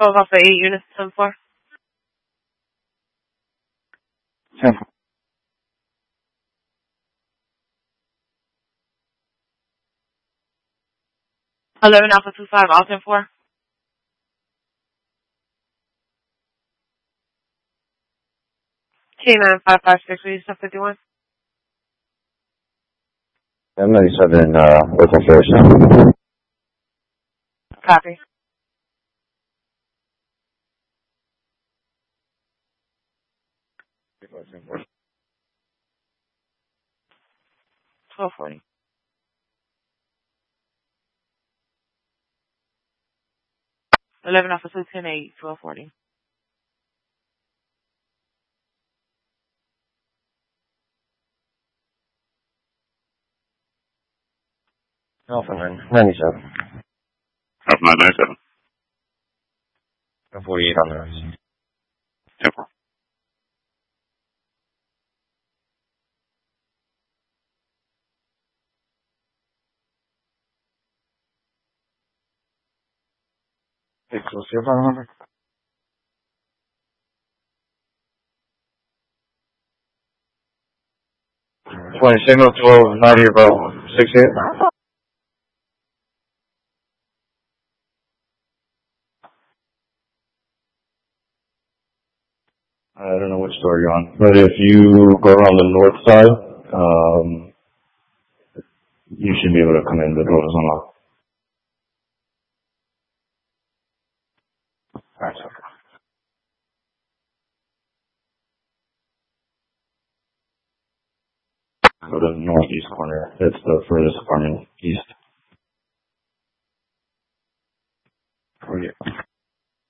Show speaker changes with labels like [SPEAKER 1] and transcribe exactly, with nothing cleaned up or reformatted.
[SPEAKER 1] twelve Alpha eight, units ten four.
[SPEAKER 2] ten four.
[SPEAKER 1] eleven Alpha two five, all ten four. K nine five five six, ready stuff fifty-one.
[SPEAKER 2] M ninety-seven, uh, Oakland Ferris.
[SPEAKER 1] Copy. twelve forty. eleven Alpha two ten eight, twelve forty.
[SPEAKER 2] Alpha nine ninety-seven.
[SPEAKER 3] Alpha nine ninety-seven.
[SPEAKER 2] forty-eight on the rest.
[SPEAKER 3] ten four.
[SPEAKER 2] Hey, what's your phone number? twenty signal twelve ninety about six eight. I don't know which store you're on, but if you go around the north side, um, you should be able to come in. The door is unlocked. Alright, so. Go to the northeast corner. It's the furthest apartment east. Oh, yeah.